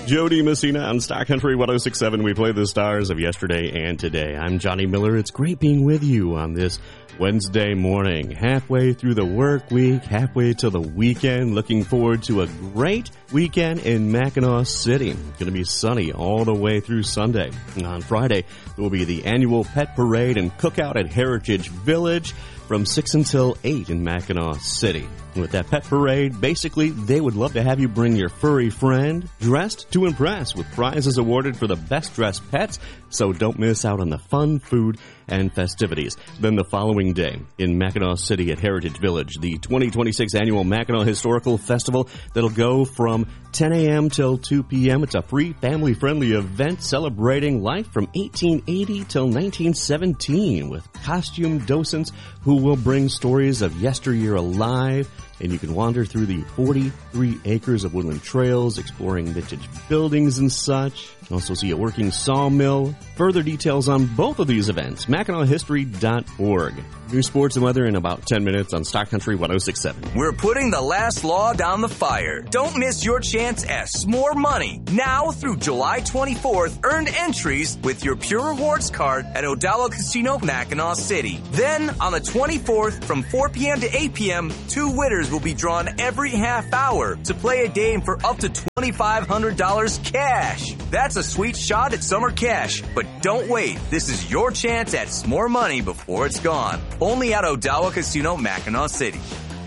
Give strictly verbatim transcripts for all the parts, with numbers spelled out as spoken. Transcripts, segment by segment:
Jody Messina on Star Country one oh six point seven. We play the stars of yesterday and today. I'm Johnny Miller. It's great being with you on this Wednesday morning, halfway through the work week, halfway to the weekend. Looking forward to a great weekend in Mackinac City. It's going to be sunny all the way through Sunday. And on Friday, there will be the annual pet parade and cookout at Heritage Village from six until eight in Mackinac City. With that pet parade, basically, they would love to have you bring your furry friend dressed to impress, with prizes awarded for the best dressed pets, so don't miss out on the fun, food, and festivities. Then the following day, in Mackinac City at Heritage Village, the twenty twenty-six Annual Mackinac Historical Festival that'll go from ten a.m. till two p.m. It's a free, family-friendly event celebrating life from eighteen eighty till nineteen seventeen, with costume docents who will bring stories of yesteryear alive. And you can wander through the forty-three acres of woodland trails, exploring vintage buildings and such. Also see a working sawmill. Further details on both of these events, Mackinac History dot org. New sports and weather in about ten minutes on Star Country one oh six point seven. We're putting the last log on the fire. Don't miss your chance at S'more Money. Now through July twenty-fourth, earn entries with your Pure Rewards card at O'Dowd Casino, Mackinac City. Then on the twenty-fourth, from four p.m. to eight p.m., two winners will be drawn every half hour to play a game for up to twenty-five hundred dollars cash. That's a sweet shot at summer cash. But don't wait. This is your chance at S'more Money before it's gone. Only at O'Dowd Casino, Mackinac City.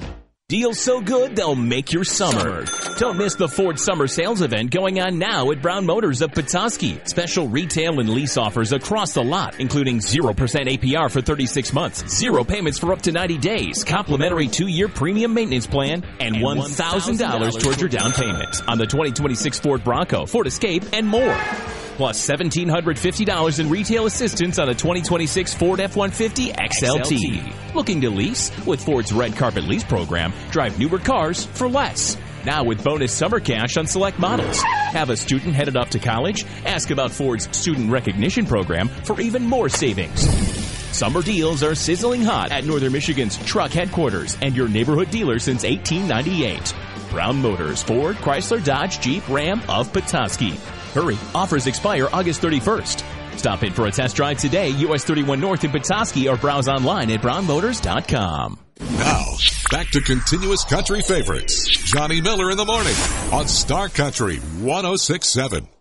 Deals so good, they'll make your summer. Don't miss the Ford Summer Sales event going on now at Brown Motors of Petoskey. Special retail and lease offers across the lot, including zero percent A P R for thirty-six months, zero payments for up to ninety days, complimentary two-year premium maintenance plan, and one thousand dollars towards your down payment on the twenty twenty-six Ford Bronco, Ford Escape, and more. Plus one thousand seven hundred fifty dollars in retail assistance on the twenty twenty-six Ford F one fifty X L T. Looking to lease? With Ford's Red Carpet Lease program, drive newer cars for less. Now with bonus summer cash on select models. Have a student headed off to college? Ask about Ford's Student Recognition program for even more savings. Summer deals are sizzling hot at Northern Michigan's truck headquarters and your neighborhood dealer since eighteen ninety-eight. Brown Motors, Ford, Chrysler, Dodge, Jeep, Ram of Petoskey. Hurry, offers expire August thirty-first. Stop in for a test drive today, U S thirty-one North in Petoskey, or browse online at brown motors dot com. Now, back to continuous country favorites. Johnny Miller in the morning on Star Country one oh six point seven.